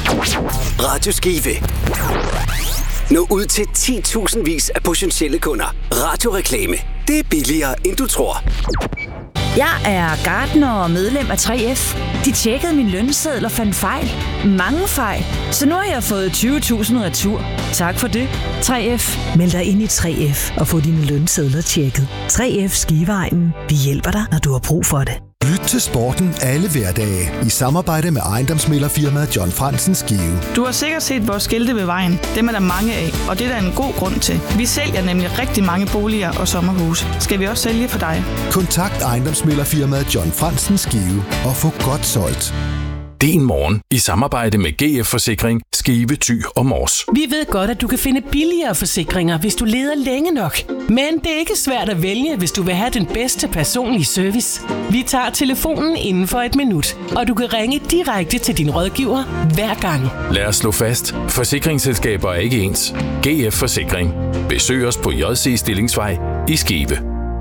Radio Skive. Nå ud til 10.000 af potentielle kunder. Radioreklame. Det er billigere, end du tror. Jeg er gartner og medlem af 3F. De tjekkede min lønseddel og fandt fejl. Mange fejl. Så nu har jeg fået 20.000 retur. Tak for det, 3F. Meld dig ind i 3F og få dine lønsedler tjekket. 3F Skiveegnen. Vi hjælper dig, når du har brug for det. Lyt til sporten alle hverdage i samarbejde med ejendomsmæglerfirmaet John Frantzen Skive. Du har sikkert set vores skilte ved vejen. Dem er der mange af, og det er der en god grund til. Vi sælger nemlig rigtig mange boliger og sommerhuse. Skal vi også sælge for dig? Kontakt ejendomsmæglerfirmaet John Frantzen Skive og få godt solgt. Din morgen i samarbejde med GF Forsikring, Skive, Thy og Mors. Vi ved godt, at du kan finde billigere forsikringer, hvis du leder længe nok. Men det er ikke svært at vælge, hvis du vil have den bedste personlige service. Vi tager telefonen inden for et minut, og du kan ringe direkte til din rådgiver hver gang. Lad os slå fast. Forsikringsselskaber er ikke ens. GF Forsikring. Besøg os på JC Stillingsvej i Skive.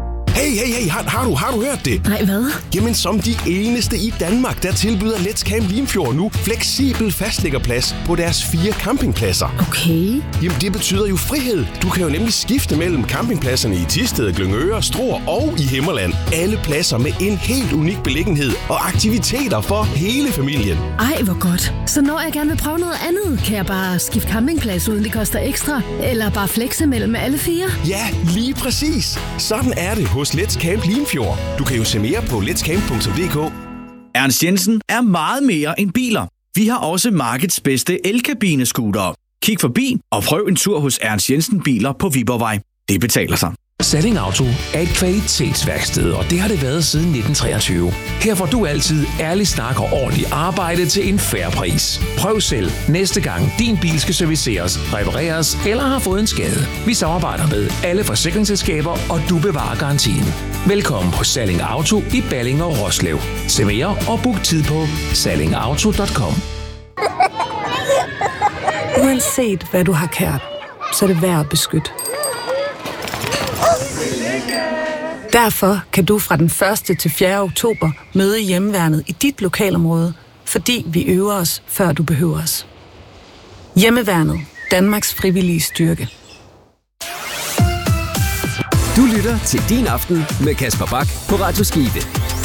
Hey, har du hørt det? Nej, hvad? Jamen, som de eneste i Danmark, der tilbyder Let's Camp Limfjord nu fleksibel fastliggerplads på deres 4 campingpladser. Okay. Jamen, det betyder jo frihed. Du kan jo nemlig skifte mellem campingpladserne i Thisted, Glyngøre, Struer og i Himmerland. Alle pladser med en helt unik beliggenhed og aktiviteter for hele familien. Ej, hvor godt. Så når jeg gerne vil prøve noget andet, kan jeg bare skifte campingplads, uden det koster ekstra? Eller bare flexe mellem alle 4? Ja, lige præcis. Sådan er det hos Let's Camp Limfjord. Du kan jo se mere på letscamp.dk. Ernst Jensen er meget mere end biler. Vi har også markedets bedste elkabinescootere. Kig forbi og prøv en tur hos Ernst Jensen Biler på Viborgvej. Det betaler sig. Salling Auto er et kvalitetsværksted, og det har det været siden 1923. Her får du altid ærlig snak og ordentligt arbejde til en fair pris. Prøv selv næste gang din bil skal serviceres, repareres eller har fået en skade. Vi samarbejder med alle forsikringsselskaber, og du bevarer garantien. Velkommen på Salling Auto i Balling og Roslev. Se mere og book tid på sallingauto.com. Uanset hvad du har kært, så er det værd at beskytte. Derfor kan du fra den 1. til 4. oktober møde Hjemmeværnet i dit lokalområde, fordi vi øver os, før du behøver os. Hjemmeværnet. Danmarks frivillige styrke. Du lytter til Din Aften med Kasper Bak på Radio Skive.